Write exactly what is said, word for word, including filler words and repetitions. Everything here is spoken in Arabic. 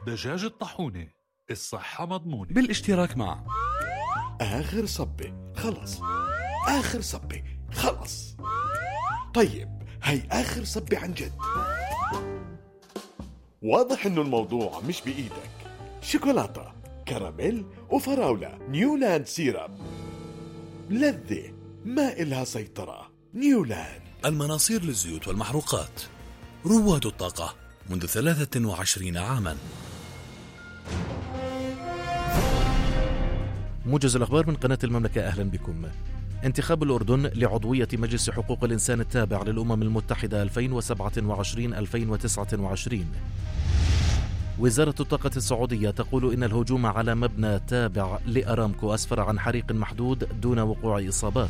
دجاج الطاحونة، الصحة مضمونة. بالاشتراك مع آخر صبة خلص، آخر صبة خلص. طيب هي آخر صبة عن جد. واضح إنه الموضوع مش بإيدك. شوكولاتة، كراميل وفراولة، نيولاند سيرب، لذة ما إلها سيطرة. نيولاند. المناصير للزيوت والمحروقات، رواد الطاقة منذ ثلاثة وعشرين عاما. موجز الأخبار من قناة المملكة، أهلا بكم. انتخاب الأردن لعضوية مجلس حقوق الإنسان التابع للأمم المتحدة ألفين وسبعة وعشرين ألفين وتسعة وعشرين. وزارة الطاقة السعودية تقول إن الهجوم على مبنى تابع لأرامكو أسفر عن حريق محدود دون وقوع إصابات.